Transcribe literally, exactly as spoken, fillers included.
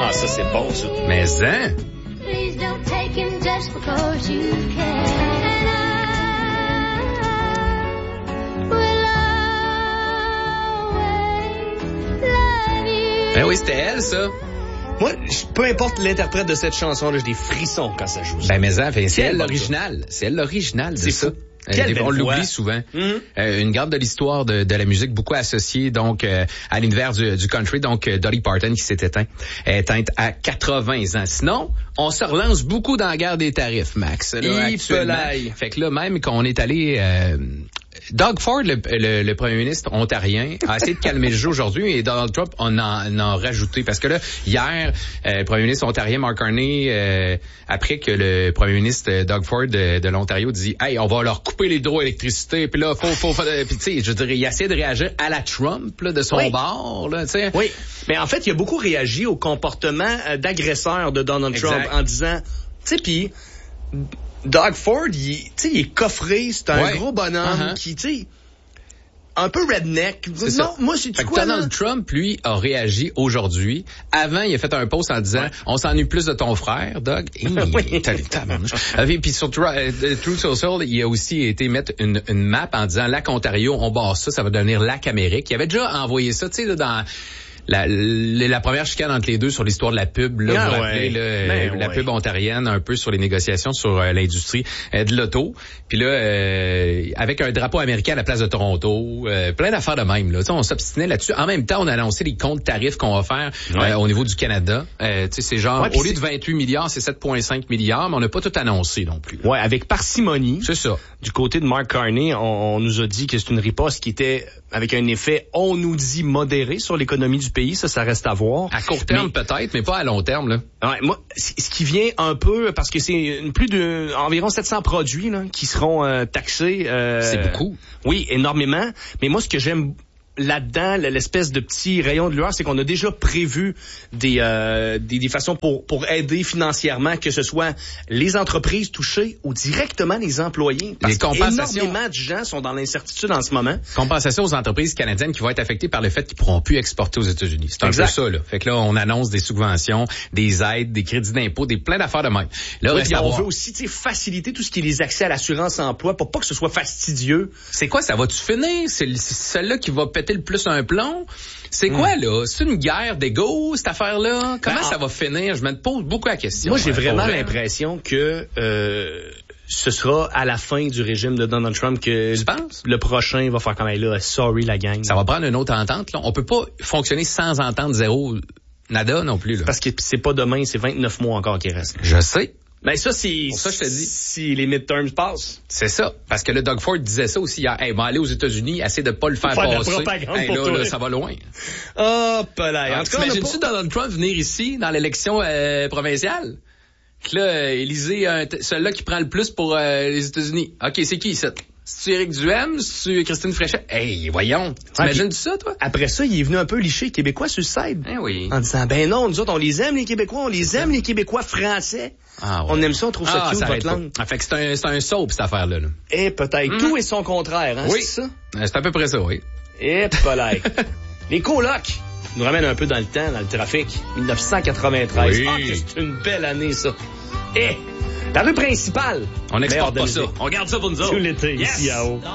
Ah, ça, c'est bon, ça. Mais hein? Please don't take him just because you can. And I will always love you. Ben oui, c'était elle, ça. Moi, je- peu importe l'interprète de cette chanson-là, j'ai des frissons quand ça joue. Ben mais hein, fait, c'est Quelle elle bonne l'original. C'est elle l'original de C'est ça. fou. Euh, Quelle des- belle on l'oublie voix. souvent. Mhm. Euh, une garde de l'histoire de, de la musique beaucoup associée donc euh, à l'univers du, du country, donc euh, Dolly Parton qui s'est éteinte, est éteinte à quatre-vingts ans. Sinon, on se relance beaucoup dans la guerre des tarifs, Max. Là, Hi, actuellement. pelaille. Fait que là, même quand on est allé... Euh, Doug Ford, le, le, le premier ministre ontarien, a essayé de calmer le jeu aujourd'hui et Donald Trump en a, en a rajouté. Parce que là, hier, euh, le premier ministre ontarien Mark Carney, euh, après que le premier ministre euh, Doug Ford de, de l'Ontario dit « Hey, on va leur couper l'hydroélectricité. » Puis là, faut... faut, faut puis tu sais, je dirais, il essaie de réagir à la Trump, là, de son Oui. bord, là, tu sais. Oui, mais en fait, il a beaucoup réagi au comportement euh, d'agresseur de Donald Exact. Trump en disant, tu sais, puis Doug Ford, il, tu sais, il est coffré, c'est un Ouais. gros bonhomme Uh-huh. qui, tu sais, un peu redneck. C'est Non, ça. moi, c'est Fait que quoi, là? Donald Trump, lui, a réagi aujourd'hui. Avant, il a fait un post en disant « On s'ennuie plus de ton frère, Doug. » Oui. T'as les tabarnouches. Et puis sur Tru- euh, Truth Social, il a aussi été mettre une, une map en disant « Lac Ontario, on barre ça, ça va devenir Lac Amérique. » Il avait déjà envoyé ça, tu sais, là, dans... La, la, la première chicane entre les deux sur l'histoire de la pub, là, Ah vous vous ouais. rappelez, là, Ben euh, la ouais. pub ontarienne, un peu sur les négociations sur euh, l'industrie euh, de l'auto. Puis là, euh, avec un drapeau américain à la place de Toronto, euh, plein d'affaires de même. Là. Tu sais, on s'obstinait là-dessus. En même temps, on a annoncé les comptes tarifs qu'on va faire Ouais. euh, au niveau du Canada. Euh, tu sais, c'est genre, Ouais, puis au lieu c'est- de vingt-huit milliards, c'est sept virgule cinq milliards, mais on n'a pas tout annoncé non plus. Ouais, avec parcimonie. C'est ça. Du côté de Mark Carney, on, on nous a dit que c'est une riposte qui était avec un effet, on nous dit, modéré sur l'économie du pays. Ça, ça reste à voir. À court terme, Mais- peut-être, mais pas à long terme, là. Ouais, moi, c- ce qui vient un peu, parce que c'est une- plus de environ sept cents produits là, qui seront euh, taxés. euh, C'est beaucoup. Oui, énormément. Mais moi, ce que j'aime là-dedans, l'espèce de petit rayon de lueur, c'est qu'on a déjà prévu des, euh, des, des façons pour, pour aider financièrement, que ce soit les entreprises touchées ou directement les employés. Parce Les compensations. qu'énormément de gens sont dans l'incertitude en ce moment. Compensation aux entreprises canadiennes qui vont être affectées par le fait qu'ils pourront plus exporter aux États-Unis. C'est un Exact. peu ça, là. Fait que là, on annonce des subventions, des aides, des crédits d'impôt, des plein d'affaires de même. Là, Oui, reste puis à on voir. veut aussi tu sais, faciliter tout ce qui est les accès à l'assurance emploi pour pas que ce soit fastidieux. C'est quoi, ça va-tu finir? C'est le- c'est celle-là qui va péter le plus un plomb? C'est quoi, là? C'est une guerre d'ego, cette affaire-là? Comment Ben, ça va finir? Je me pose beaucoup la question. Moi, j'ai hein, vraiment pour vrai. l'impression que euh, ce sera à la fin du régime de Donald Trump que Tu penses? le prochain va faire comme elle là, sorry la gang. Ça va prendre une autre entente, là. On peut pas fonctionner sans entente zéro nada non plus, là. Parce que c'est pas demain, c'est vingt-neuf mois encore qui restent. Je sais. Ben ça, c'est... Pour ça, je te dis. Si les midterms passent. C'est ça. Parce que le Doug Ford disait ça aussi hier. Hey, va aller aux États-Unis, essaie de pas le faire Faire de la passer. propagande Hey, pour là, toi. là, ça va loin. Oh, pelaille. En tout cas, on a T'imagines-tu pas- Donald Trump venir ici, dans l'élection euh, provinciale? Que là, euh, Élisée, un t- celui-là qui prend le plus pour euh, les États-Unis. OK, c'est qui, ça? C'est-tu Éric Duhaime? C'est-tu Christine Fréchette? Hey, voyons. T'imagines-tu ça, toi? Après ça, il est venu un peu licher les Québécois sur le side. Eh oui. En disant, ben non, nous autres, on les aime, les Québécois, on les aime, les Québécois français. Ah, ouais. On aime ça, on trouve ça Ah, cute, ça votre arrête pas. langue. Ah, fait que c'est un, c'est un soap, cette affaire-là. Là. Et peut-être Mhm. tout et son contraire, hein, Oui. c'est ça? Euh, C'est à peu près ça, oui. Et polaire. Les colocs nous ramènent un peu dans le temps, dans le trafic. dix-neuf cent quatre-vingt-treize. Oui. Ah, que c'est une belle année, ça. Et la rue principale. On n'exporte Meilleure pas ça. de On garde ça pour nous autres. tout l'été, Yes. ici à haut.